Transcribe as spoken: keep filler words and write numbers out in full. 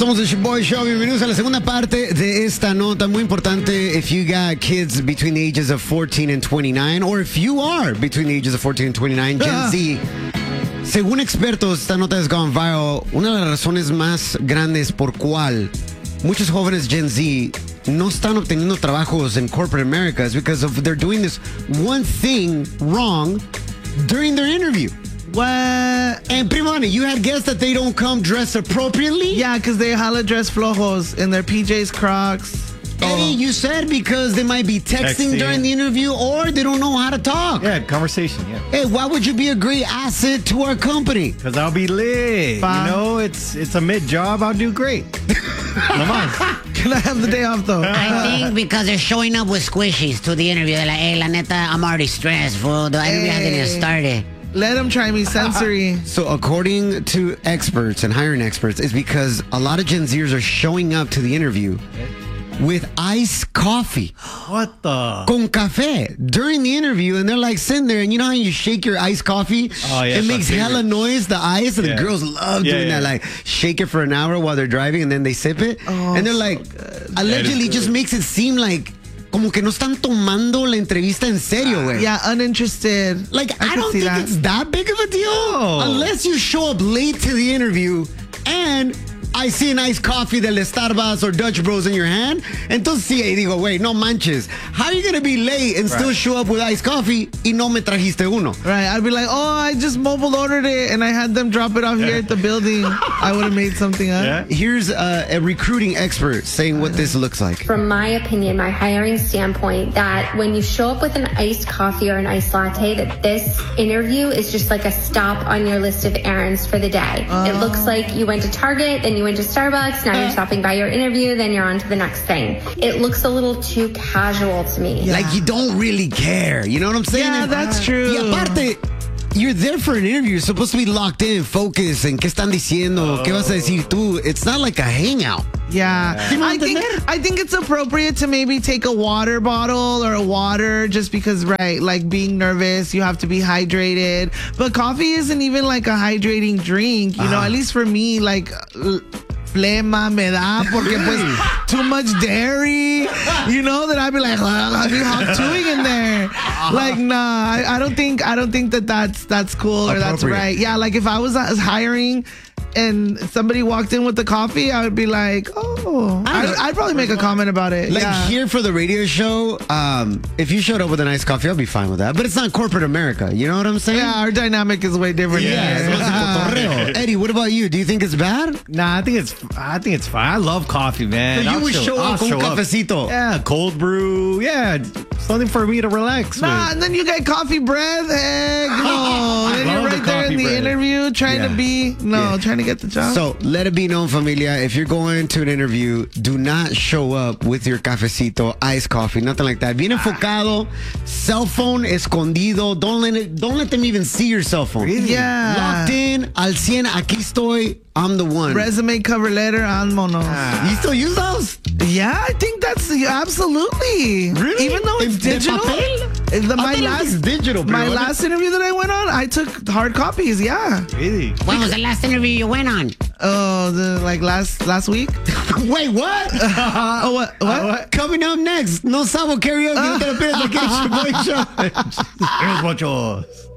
Somos el Boy Show. Bienvenidos a la segunda parte de esta nota muy importante. If you got kids between the ages of fourteen and twenty-nine, or if you are between the ages of fourteen and twenty-nine, Gen Z, según expertos, esta nota has gone viral. Una de las razones más grandes por cual muchos jóvenes Gen Z no están obteniendo trabajos en corporate America is because of they're doing this one thing wrong during their interview. What? And Primani, you had guessed that they don't come dressed appropriately? Yeah, because they hala dress flojos in their P Js, Crocs. Eddie, Oh. you said because they might be texting, Texting. during the interview or they don't know how to talk. Yeah, conversation, yeah. Hey, why would you be a great asset to our company? Because I'll be lit. Fine. You know, it's it's a mid job. I'll do great. Nomás. Can I have the day off, though? I think because they're showing up with squishies to the interview. They're like, hey, la neta, I'm already stressed, fool. The interview hasn't even Hey. started. Let them try me sensory. So according to experts and hiring experts, it's because a lot of Gen Zers are showing up to the interview with iced coffee, What the? con café, during the interview, and they're like sitting there, and you know how you shake your iced coffee? Oh, yeah, it it's my makes hella favorite. noise, the ice, and Yeah. the girls love Yeah, doing yeah. that, like shake it for an hour while they're driving, and then they sip it, Oh, and they're so like, allegedly good. just makes it seem like como que no están tomando la entrevista en serio, güey. Yeah, uninterested. Like, I, can don't see think that. it's that big of a deal. No. Unless you show up late to the interview and I see an iced coffee del Starbucks or Dutch Bros in your hand. Entonces sí, y digo, wait, no manches. How are you going to be late and still Right. show up with iced coffee y no me trajiste uno? Right, I'd be like, oh, I just mobile ordered it and I had them drop it off here at the building. I would have made something up. Yeah. Here's uh, a recruiting expert saying what this looks like. From my opinion, my hiring standpoint, that when you show up with an iced coffee or an iced latte, that this interview is just like a stop on your list of errands for the day. It looks like you went to Target, then you went to Starbucks, now you're stopping by your interview, then you're on to the next thing. It looks a little too casual to me. Like you don't really care. You know what I'm saying? Yeah, that's true. Y aparte, you're there for an interview. You're supposed to be locked in, focused, and qué están diciendo, qué vas a decir tú. It's not like a hangout. Yeah. I think I think it's appropriate to maybe take a water bottle or a water just because, right, like being nervous, you have to be hydrated. But coffee isn't even like a hydrating drink, you know, at least for me, like l- flema me da porque pues too much dairy, you know, that I'd be like, I'll be hot chewing in there. Like, nah, I, I don't think I don't think that that's that's cool or that's Appropriate. right. Yeah, like if I was uh, hiring and somebody walked in with the coffee, I would be like, oh, I I'd, don't know. I'd probably make a comment about it. Like yeah. here for the radio show, um, if you showed up with a nice coffee, I'll be fine with that. But it's not corporate America. You know what I'm saying? Yeah, our dynamic is way different. Yeah, here. it's más de cotorreo. Eddie, what about you? Do you think it's bad? Nah, I think it's I think it's fine. I love coffee, man. So you I'll would show up I'll con show un cafecito. Yeah, cold brew. Yeah, something for me to relax Nah, with. and then you get coffee breath. Heck no. I Then you're love the right there in coffee the breath. interview trying Yeah. to be, no, Yeah. trying to get the job. So let it be known, familia, if you're going to an interview, do not show up with your cafecito, iced coffee, nothing like that. Bien enfocado, cell phone escondido. Don't let it, don't let them even see your cell phone. Yeah. Locked in, al cien, aquí estoy, I'm the one. Resume, cover letter, and monos. You still use those? Yeah, I think that's absolutely. Really? Even though it's De- de digital. papel? Uh, The, I my thought last it's digital, my bro. last interview that I went on, I took hard copies. Yeah. Really? When was the last interview you went on? Oh, the like last last week. Wait, what? Oh, what? What? Coming up next, No Sabo Karaoke. No te lo pierdas aquí en el Boy Show. It was muchos.